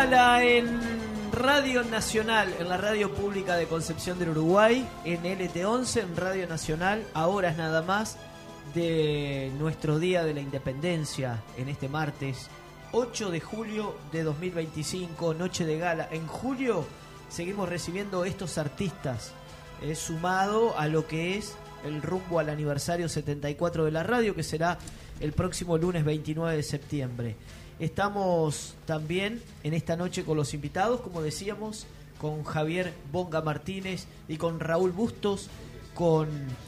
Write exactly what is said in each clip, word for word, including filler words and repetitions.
Gala en Radio Nacional, en la radio pública de Concepción del Uruguay, en L T once, en Radio Nacional, a horas nada más de nuestro Día de la Independencia, en este martes ocho de julio de dos mil veinticinco, noche de gala. En julio seguimos recibiendo estos artistas, eh, sumado a lo que es el rumbo al aniversario setenta y cuatro de la radio, que será el próximo lunes veintinueve de septiembre. Estamos también en esta noche con los invitados, como decíamos, con Javier Bonga Martínez y con Raúl Bustos, con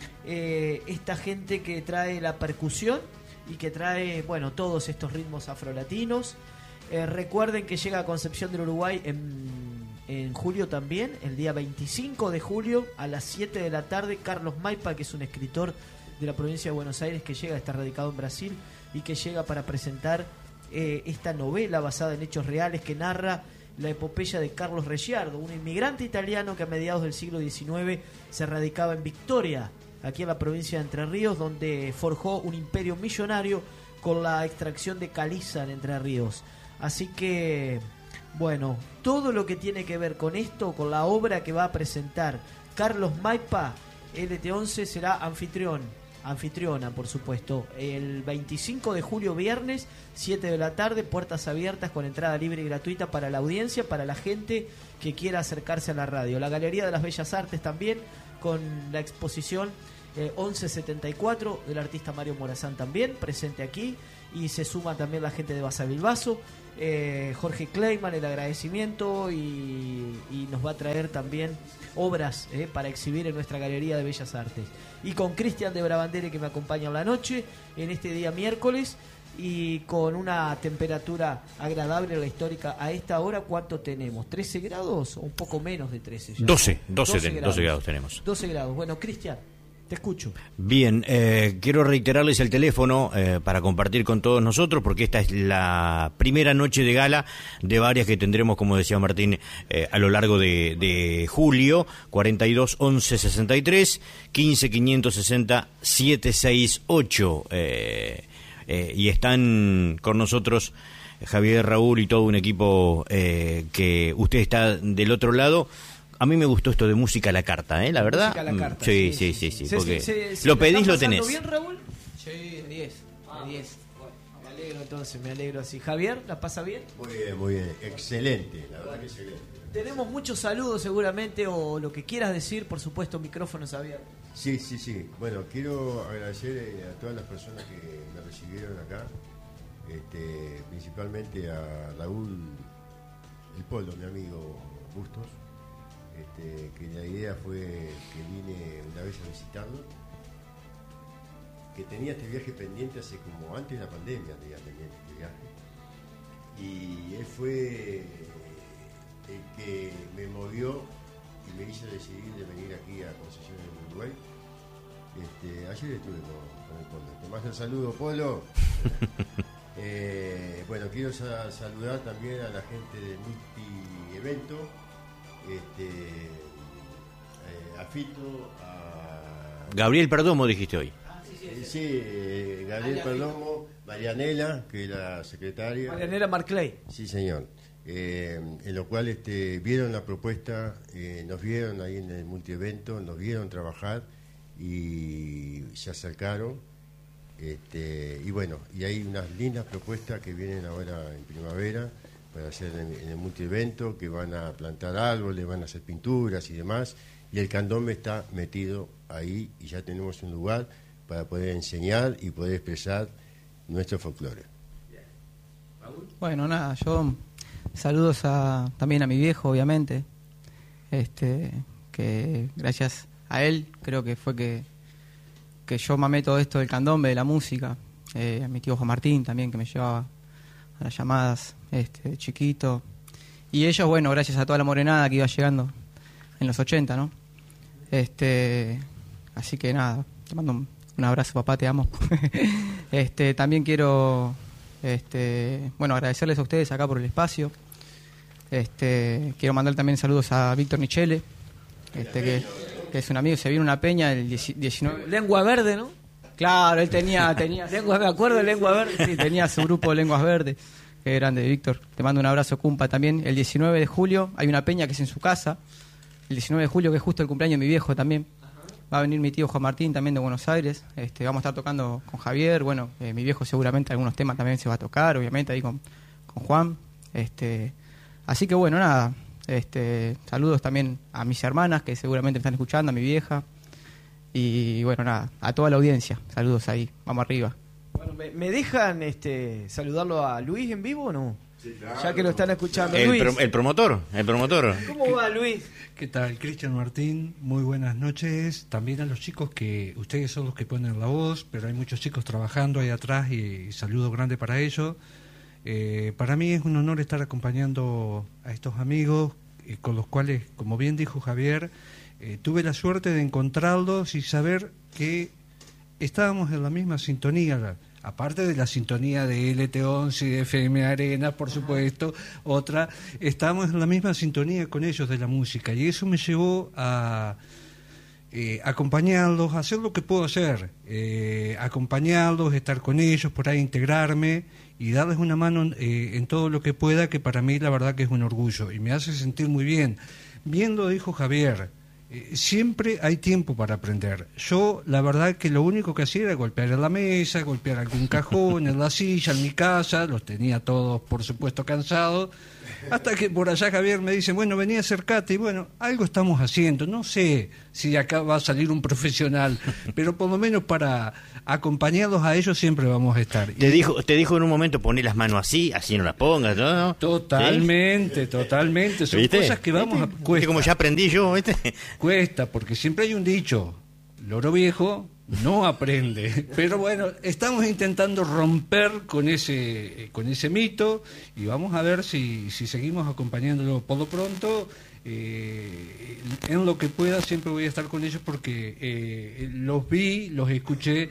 eh, esta gente que trae la percusión y que trae, bueno, todos estos ritmos afrolatinos. Eh, recuerden que llega a Concepción del Uruguay en, en julio también, el día veinticinco de julio a las siete de la tarde, Carlos Maipa, que es un escritor de la provincia de Buenos Aires que llega, está radicado en Brasil y que llega para presentar eh, esta novela basada en hechos reales que narra la epopeya de Carlos Reggiardo, un inmigrante italiano que a mediados del siglo diecinueve se radicaba en Victoria, aquí en la provincia de Entre Ríos, donde forjó un imperio millonario con la extracción de caliza en Entre Ríos. Así que, bueno, todo lo que tiene que ver con esto, con la obra que va a presentar Carlos Maipa, L T once será anfitrión, anfitriona, por supuesto, el veinticinco de julio, viernes, siete de la tarde, puertas abiertas con entrada libre y gratuita para la audiencia, para la gente que quiera acercarse a la radio. La Galería de las Bellas Artes también, con la exposición eh, once setenta y cuatro del artista Mario Morazán también, presente aquí, y se suma también la gente de Basavilbaso, eh, Jorge Kleiman, el agradecimiento, y, y nos va a traer también obras eh, para exhibir en nuestra Galería de Bellas Artes. Y con Cristian de Brabandere, que me acompaña en la noche, en este día miércoles, y con una temperatura agradable en la histórica. A esta hora, ¿cuánto tenemos? ¿trece grados o un poco menos de trece? Ya, doce, doce, doce, ten, grados. doce grados tenemos. doce grados. Bueno, Cristian, te escucho. Bien, eh, quiero reiterarles el teléfono eh, para compartir con todos nosotros, porque esta es la primera noche de gala de varias que tendremos, como decía Martín, eh, a lo largo de, de julio. Cuarenta y dos once sesenta y tres, quince quinientos sesenta setecientos sesenta y ocho, eh, eh, y están con nosotros Javier, Raúl y todo un equipo eh, que usted está del otro lado. A mí me gustó esto de música a la carta, ¿eh? La verdad. Música a la carta. Sí, sí, sí, sí. Se, porque se, se, lo pedís, lo tenés. tenés. ¿Bien, Raúl? Sí, de diez. Ah, de diez. Bueno, me alegro entonces, me alegro así. Javier, ¿la pasa bien? Muy bien, muy bien. Excelente, la verdad que excelente. Tenemos muchos saludos seguramente, o lo que quieras decir, por supuesto, micrófonos abiertos. Sí, sí, sí. Bueno, quiero agradecer a todas las personas que me recibieron acá, este, principalmente a Raúl El Polo, mi amigo Bustos, este, que la idea fue que vine una vez a visitarlo, que tenía este viaje pendiente hace como antes de la pandemia, tenía pendiente este viaje, y él fue el que me movió y me hizo decidir de venir aquí a Concepción del Uruguay. Este, ayer estuve con, con el Polo. Te mando un saludo, Polo. eh, bueno, quiero sa- saludar también a la gente del Multi Evento, este, eh, a Fito, a Gabriel Perdomo dijiste hoy. eh, sí, eh, Gabriel Perdomo, Marianela, que es la secretaria. Marianela Marclay. Sí, señor. Eh, en lo cual este, vieron la propuesta, eh, nos vieron ahí en el multievento, nos vieron trabajar y se acercaron. Este, y bueno, y hay unas lindas propuestas que vienen ahora en primavera para hacer en, en el multievento, que van a plantar árboles, van a hacer pinturas y demás. Y el candombe está metido ahí y ya tenemos un lugar para poder enseñar y poder expresar nuestro folclore. Bueno, nada, yo saludos a, también a mi viejo, obviamente, este, que gracias a él creo que fue que, que yo mamé todo esto del candombe, de la música. Eh, a mi tío Juan Martín también, que me llevaba a las llamadas este, de chiquito. Y ellos, bueno, gracias a toda la morenada que iba llegando en los ochenta, ¿no? Este, así que nada, te mando un, un abrazo, papá, te amo. este, también quiero, este, bueno, agradecerles a ustedes acá por el espacio. Este, quiero mandar también saludos a Víctor Michele, este, que, que es un amigo, se viene una peña el diecinueve. Lengua Verde, ¿no? Claro, él tenía, tenía Lengua, me acuerdo de Lengua Verde. sí, tenía su grupo de Lenguas Verdes. Qué grande, Víctor. Te mando un abrazo, cumpa, también. El diecinueve de julio hay una peña que es en su casa. El diecinueve de julio, que es justo el cumpleaños de mi viejo también. Va a venir mi tío Juan Martín también de Buenos Aires. Este, vamos a estar tocando con Javier. Bueno, eh, mi viejo seguramente algunos temas también se va a tocar, obviamente, ahí con, con Juan. Este, así que bueno, nada. Este, saludos también a mis hermanas que seguramente me están escuchando, a mi vieja. Y bueno, nada, a toda la audiencia. Saludos ahí. Vamos arriba. Bueno, ¿me, me dejan este, saludarlo a Luis en vivo o no? Sí, claro. Ya que lo están escuchando. El, Luis, pro- el promotor, el promotor. ¿cómo va, Luis? ¿Qué tal? Cristian Martín, muy buenas noches. También a los chicos que ustedes son los que ponen la voz, pero hay muchos chicos trabajando ahí atrás y, y saludo grande para ellos. Eh, para mí es un honor estar acompañando a estos amigos eh, con los cuales, como bien dijo Javier, eh, tuve la suerte de encontrarlos y saber que estábamos en la misma sintonía. Aparte de la sintonía de L T once y de F M Arena, por supuesto, otra, estábamos en la misma sintonía con ellos de la música y eso me llevó a eh, acompañarlos, a hacer lo que puedo hacer, eh, acompañarlos, estar con ellos, por ahí integrarme y darles una mano eh, en todo lo que pueda, que para mí la verdad que es un orgullo y me hace sentir muy bien. Bien lo dijo Javier. Eh, siempre hay tiempo para aprender. Yo, la verdad, que lo único que hacía era golpear en la mesa, golpear algún cajón, en la silla, en mi casa, los tenía todos, por supuesto, cansados, hasta que por allá Javier me dice, bueno, vení, acercate, y bueno, algo estamos haciendo, no sé si acá va a salir un profesional, pero por lo menos para acompañarlos a ellos siempre vamos a estar. Te dijo, te dijo en un momento poner las manos así, así no las pongas, ¿no? ¿no? Totalmente, ¿Sí? totalmente, son ¿Viste? cosas que vamos a... ¿Viste Cuesta. como ya aprendí yo, ¿viste? Cuesta, porque siempre hay un dicho, loro viejo no aprende. Pero bueno, estamos intentando romper con ese con ese mito y vamos a ver si, si seguimos acompañándolo. Por lo pronto, eh, en lo que pueda siempre voy a estar con ellos porque eh, los vi, los escuché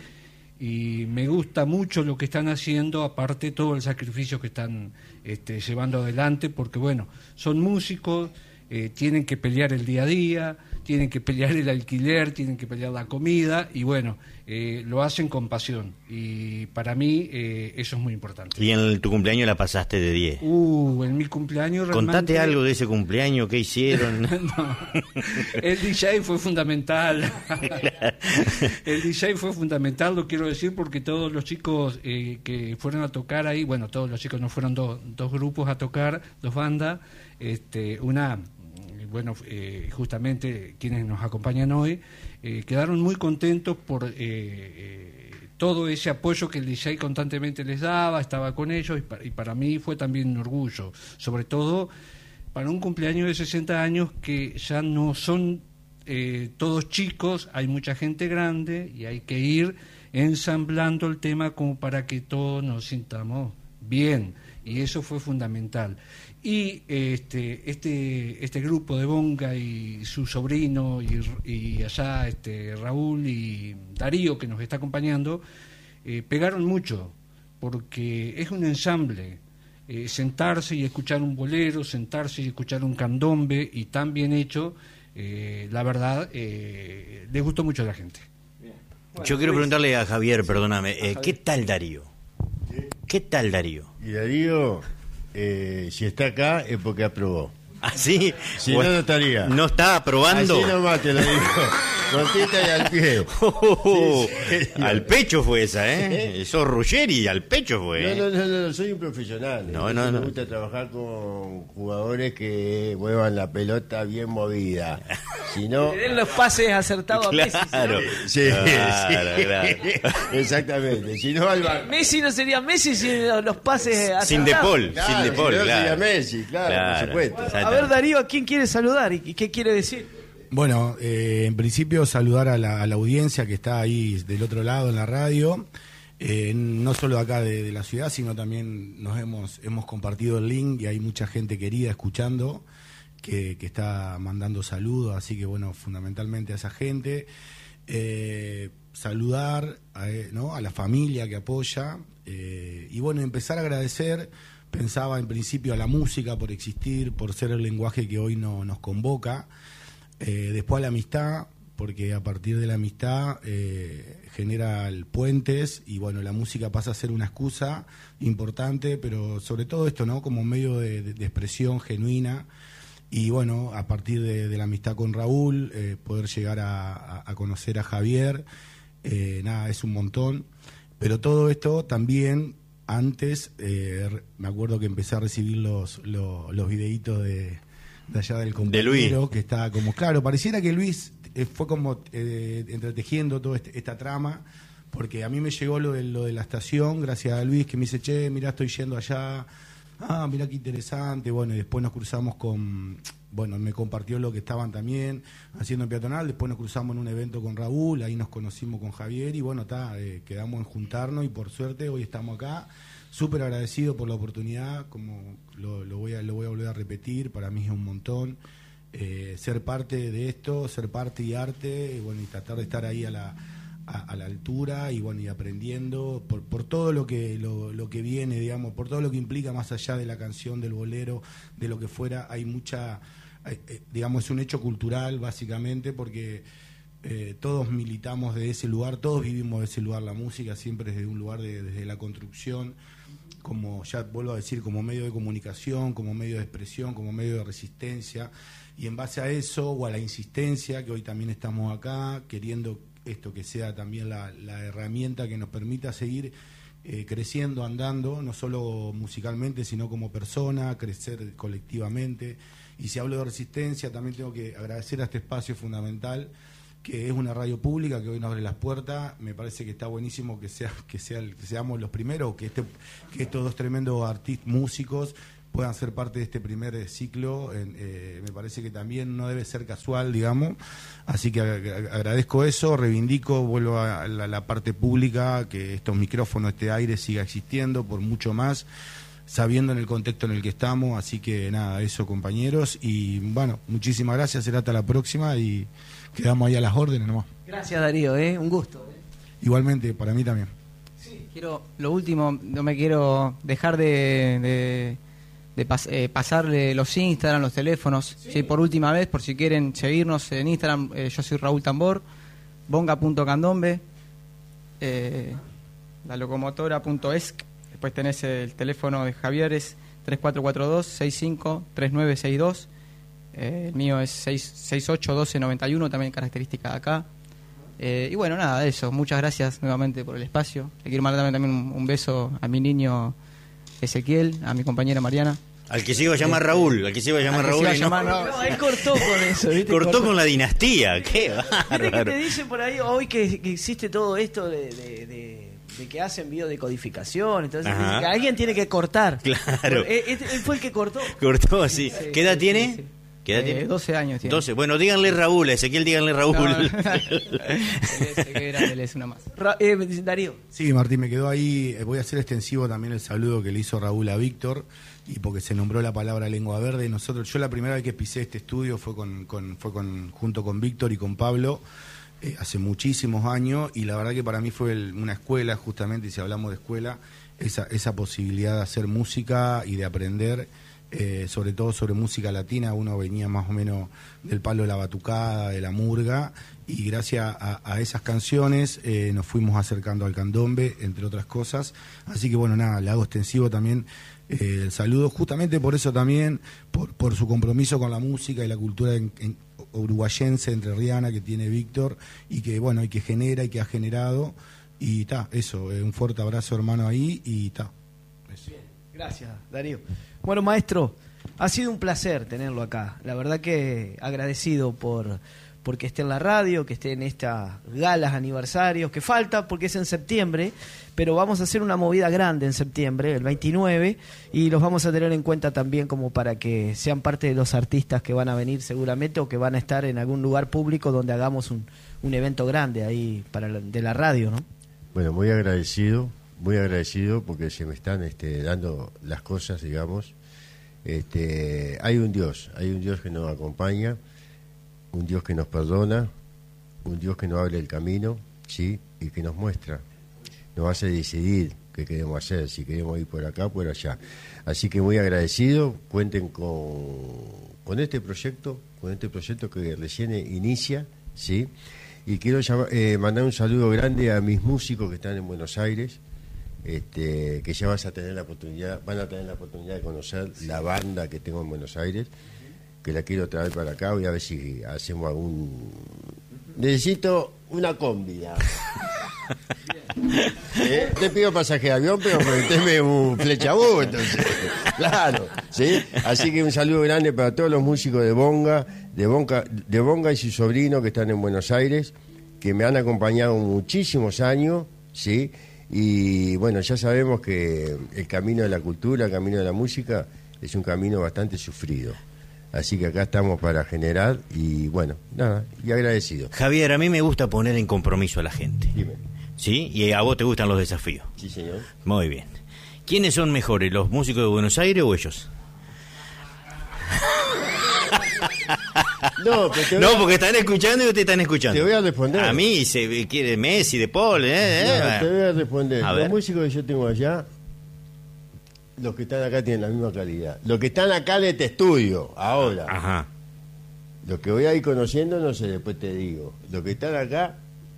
y me gusta mucho lo que están haciendo, aparte todo el sacrificio que están este, llevando adelante, porque bueno, son músicos, eh, tienen que pelear el día a día, tienen que pelear el alquiler, tienen que pelear la comida y bueno, eh, lo hacen con pasión y para mí eh, eso es muy importante. Y en tu cumpleaños la pasaste de diez. Uh, en mi cumpleaños realmente... Contate algo de ese cumpleaños, ¿qué hicieron? No, el D J fue fundamental. El D J fue fundamental, lo quiero decir, porque todos los chicos eh, que fueron a tocar ahí, bueno, todos los chicos no fueron dos, dos grupos a tocar, dos bandas, este, una... bueno, eh, justamente quienes nos acompañan hoy, eh, quedaron muy contentos por eh, eh, todo ese apoyo que el D J constantemente les daba, estaba con ellos, y para, y para mí fue también un orgullo, sobre todo para un cumpleaños de sesenta años que ya no son eh, todos chicos, hay mucha gente grande y hay que ir ensamblando el tema como para que todos nos sintamos bien, y eso fue fundamental. Y este este este grupo de Bonga y su sobrino y, y allá este Raúl y Darío que nos está acompañando eh, pegaron mucho porque es un ensamble, eh, sentarse y escuchar un bolero, sentarse y escuchar un candombe y tan bien hecho, eh, la verdad eh, les gustó mucho a la gente. Bueno, Yo quiero Luis, preguntarle a Javier, perdóname, eh, Javier. ¿qué tal Darío? ¿Sí? ¿Qué tal Darío? Y Darío, eh, si está acá es porque aprobó. ¿Así? Si no, no estaría. ¿No está aprobando? Así nomás te lo digo. Cortita y al pie. Oh, Sí, sí. al pecho fue esa, ¿eh? Eso Ruggeri, al pecho fue. No, no, no, no, soy un profesional. No, eh. no, Me no. gusta trabajar con jugadores que muevan la pelota bien movida. Si no... le den los pases acertados a Messi. Claro. Sí, Claro, sí. claro. Exactamente. Si no, al ¿no? banco. Messi no sería Messi sin los los pases acertados. Sin De Paul, Claro, sin De si Paul, no, sería claro. Messi, claro, por supuesto. A ver, Darío, ¿a quién quiere saludar y y qué quiere decir? Bueno, eh, en principio saludar a la, a la audiencia que está ahí del otro lado en la radio, eh, no solo acá de, de la ciudad, sino también nos hemos hemos compartido el link y hay mucha gente querida escuchando que, que está mandando saludos, así que bueno, fundamentalmente a esa gente. Eh, saludar a, eh, ¿no? a la familia que apoya eh, y bueno, empezar a agradecer. Pensaba en principio a la música por existir, por ser el lenguaje que hoy no, nos convoca. Eh, después a la amistad, porque a partir de la amistad eh, genera el puentes y bueno, la música pasa a ser una excusa importante, pero sobre todo esto, ¿no? Como medio de, de, de expresión genuina. Y bueno, a partir de, de la amistad con Raúl, eh, poder llegar a, a, a conocer a Javier, eh, nada, es un montón. Pero todo esto también, antes, eh, me acuerdo que empecé a recibir los, los, los videitos de, de allá del compañero, de Luis, que está como, claro, pareciera que Luis eh, fue como eh, entretejiendo toda este, esta trama, porque a mí me llegó lo de, lo de la estación, gracias a Luis, que me dice, che, mirá, estoy yendo allá. Ah, mira qué interesante. Bueno, y después nos cruzamos con, bueno, me compartió lo que estaban también haciendo en peatonal, después nos cruzamos en un evento con Raúl, ahí nos conocimos con Javier y bueno, está, eh, quedamos en juntarnos y por suerte hoy estamos acá, súper agradecido por la oportunidad, como lo, lo, voy a, lo voy a volver a repetir, para mí es un montón eh, ser parte de esto, ser parte y arte, y bueno, y tratar de estar ahí a la A, a la altura y bueno, y aprendiendo por, por todo lo que lo, lo que viene, digamos, por todo lo que implica más allá de la canción, del bolero, de lo que fuera, hay mucha, hay, eh, digamos, es un hecho cultural básicamente, porque eh, todos militamos de ese lugar, todos vivimos de ese lugar, la música siempre es de un lugar de, desde la construcción, como ya vuelvo a decir, como medio de comunicación, como medio de expresión, como medio de resistencia, y en base a eso, o a la insistencia, que hoy también estamos acá, queriendo esto que sea también la, la herramienta que nos permita seguir eh, creciendo, andando, no solo musicalmente, sino como persona, crecer colectivamente. Y si hablo de resistencia, también tengo que agradecer a este espacio fundamental, que es una radio pública que hoy nos abre las puertas. Me parece que está buenísimo que sea que sea que seamos los primeros, que este que estos dos tremendos artistas, músicos, puedan ser parte de este primer ciclo. Eh, me parece que también no debe ser casual, digamos, así que agradezco eso, reivindico, vuelvo a la, la parte pública, que estos micrófonos, este aire siga existiendo por mucho más, sabiendo en el contexto en el que estamos, así que nada, eso compañeros, y bueno, muchísimas gracias, será hasta la próxima y quedamos ahí a las órdenes nomás. Gracias Darío, ¿eh? Un gusto. ¿eh? Igualmente, para mí también. Sí. Quiero, lo último, no me quiero dejar de... de... de pas, eh, pasarle los Instagram, los teléfonos, sí. ¿sí? Por última vez, por si quieren seguirnos en Instagram, eh, yo soy Raúl Tambor, bonga punto candombe, eh, la locomotora punto esc, después tenés el teléfono de Javier, es tres cuatro cuatro dos, seis cinco, tres nueve seis dos, eh, el mío es seis ocho uno dos nueve uno, también característica de acá. Eh, y bueno, nada, eso, muchas gracias nuevamente por el espacio. Le quiero mandar también un, un beso a mi niño Ezequiel, a mi compañera Mariana. Al que se iba a llamar este, Raúl, al que se iba a llamar Raúl. A llamar, no, no, él cortó con eso, ¿viste? Cortó, cortó con la dinastía, qué bárbaro. ¿Viste que te dicen por ahí hoy que, que existe todo esto de, de, de, de que hacen biodecodificación? Entonces, que alguien tiene que cortar. Claro. Él, él fue el que cortó. Cortó, sí. sí ¿Qué edad sí, tiene? Sí, sí. ¿Qué edad eh, tiene? doce años tiene. doce. Bueno, díganle Raúl, a Ezequiel, díganle Raúl. No, no, no. él, es, él es una más. Ra eh, Darío. Sí, Martín, me quedó ahí. Voy a hacer extensivo también el saludo que le hizo Raúl a Víctor, y porque se nombró la palabra lengua verde. Nosotros, yo la primera vez que pisé este estudio fue con, con fue con junto con Víctor y con Pablo, eh, hace muchísimos años, y la verdad que para mí fue el, una escuela, justamente, y si hablamos de escuela, esa, esa posibilidad de hacer música y de aprender. Eh, sobre todo sobre música latina, uno venía más o menos del palo de la batucada, de la murga, y gracias a, a esas canciones eh, nos fuimos acercando al candombe, entre otras cosas. Así que bueno, nada, le hago extensivo también eh, el saludo, justamente por eso también, por, por su compromiso con la música y la cultura en, en, uruguayense, entrerriana que tiene Víctor, y que bueno, y que genera y que ha generado, y está, eso, eh, un fuerte abrazo hermano ahí, y está. Gracias, Darío. Bueno, maestro, ha sido un placer tenerlo acá. La verdad que agradecido por porque esté en la radio, que esté en estas galas aniversarios, que falta porque es en septiembre, pero vamos a hacer una movida grande en septiembre, el veintinueve, y los vamos a tener en cuenta también como para que sean parte de los artistas que van a venir seguramente, o que van a estar en algún lugar público donde hagamos un, un evento grande ahí para la, de la radio, ¿no? Bueno, muy agradecido. Muy agradecido porque se me están este, dando las cosas, digamos. Este, hay un Dios, hay un Dios que nos acompaña, un Dios que nos perdona, un Dios que nos abre el camino, sí, y que nos muestra, nos hace decidir qué queremos hacer, si queremos ir por acá o por allá. Así que muy agradecido, cuenten con, con este proyecto, con este proyecto que recién inicia, ¿sí? Y quiero llamar, eh, mandar un saludo grande a mis músicos que están en Buenos Aires, este, que ya vas a tener la oportunidad, van a tener la oportunidad de conocer la banda que tengo en Buenos Aires, que la quiero traer para acá. Voy a ver si hacemos algún... Necesito una combi. ¿Eh? Te pido pasaje de avión, pero meteme un flechabú, entonces. Claro, ¿sí? Así que un saludo grande para todos los músicos de Bonga, de Bonga, de Bonga y su sobrino que están en Buenos Aires, que me han acompañado muchísimos años, ¿sí? Y bueno, ya sabemos que el camino de la cultura, el camino de la música, es un camino bastante sufrido. Así que acá estamos para generar y bueno, nada, y agradecido. Javier, a mí me gusta poner en compromiso a la gente. Dime. ¿Sí? Y a vos te gustan los desafíos. Sí, señor. Muy bien. ¿Quiénes son mejores, los músicos de Buenos Aires o ellos? No, pero te voy No, a- porque están escuchando y ustedes están escuchando. Te voy a responder. A mí se quiere Messi, De Paul, ¿eh? No, ¿eh? te voy a responder. A Los ver. músicos que yo tengo allá, los que están acá tienen la misma calidad. Los que están acá en este estudio, ahora. Ajá. Los que voy a ir conociendo, no sé, después te digo. Los que están acá,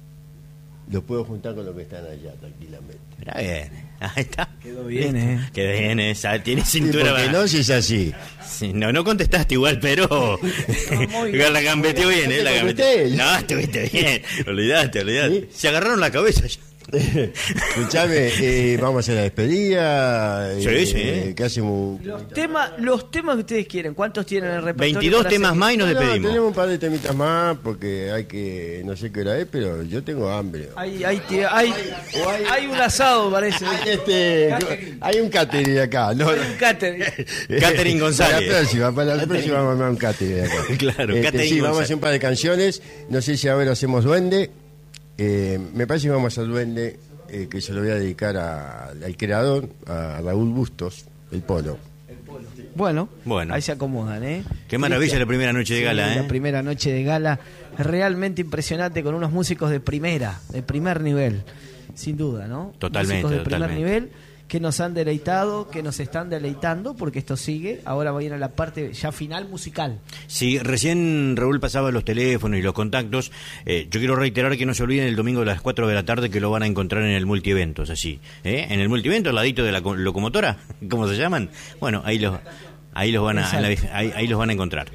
los puedo juntar con los que están allá, tranquilamente. Está bien. Ahí está. Quedó bien, ¿eh? Quedó bien, esa. Tiene Sí, cintura. porque no, si es así. Sí, no, no contestaste igual, pero muy bien. la gambeteó bien, ¿eh? La ¿Te gambeteó. contesté? No, estuviste bien. Olvidate, olvidate. ¿Sí? Se agarraron la cabeza ya. Escuchame, eh, vamos a hacer la despedida. Sí, eh, sí. ¿Qué hacemos? Los temas, los temas que ustedes quieren, ¿cuántos tienen en el repertorio? veintidós para temas seguir? más y nos No, no, despedimos. tenemos un par de temitas más porque hay que, no sé qué hora es, pero yo tengo hambre. Hay, hay, hay, hay un asado, parece. Hay, este, Catering. hay un catering acá. No, Hay un catering. Catering González. Para la próxima, para la próxima vamos a armar un catering acá. Claro, Este, catering sí, vamos a González. hacer un par de canciones. No sé si ahora hacemos Duende. Eh, me parece que vamos a hacer Duende, eh, que se lo voy a dedicar a- al creador, a Raúl Bustos, el Polo. Bueno, Bueno. ahí se acomodan, ¿eh? Qué maravilla la primera noche de gala, Sí, ¿eh? La primera noche de gala, realmente impresionante, con unos músicos de primera, de primer nivel, sin duda, ¿no? Totalmente, Músicos de primer totalmente. nivel que nos han deleitado, que nos están deleitando, porque esto sigue. Ahora va a ir a la parte ya final musical. Sí, recién Raúl pasaba los teléfonos y los contactos. Eh, yo quiero reiterar que no se olviden el domingo a las cuatro de la tarde que lo van a encontrar en el multieventos, así. ¿eh? En el multievento, al ladito de la co- locomotora, ¿cómo se llaman? Bueno, ahí los, ahí los van a, en la- ahí, ahí los van a encontrar.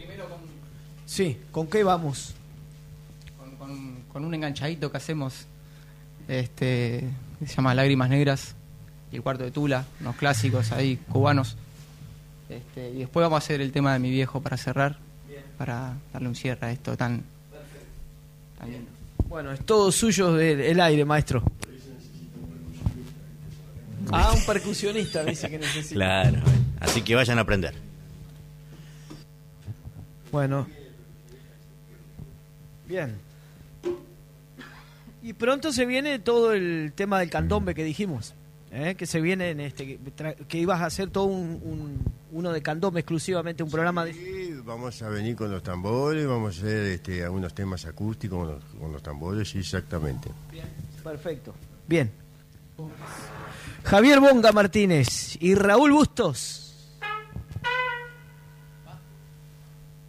Sí, ¿con qué vamos? Con, con- con un enganchadito que hacemos, este, que se llama Lágrimas Negras, y el cuarto de Tula, unos clásicos ahí, cubanos. Este, y después vamos a hacer el tema de mi viejo para cerrar, para darle un cierre a esto tan, tan lindo. Bueno, es todo suyo el, el aire, maestro. Ah, un percusionista dice que necesita. Claro, así que vayan a aprender. Bueno. Bien. Y pronto se viene todo el tema del candombe que dijimos. ¿eh? Que se viene en este. Que, tra- que ibas a hacer todo un, un- uno de candombe exclusivamente, un programa de. Sí, vamos a venir con los tambores, vamos a hacer este, algunos temas acústicos con los, con los tambores, sí, exactamente. Perfecto. Bien. Javier Bonga Martínez y Raúl Bustos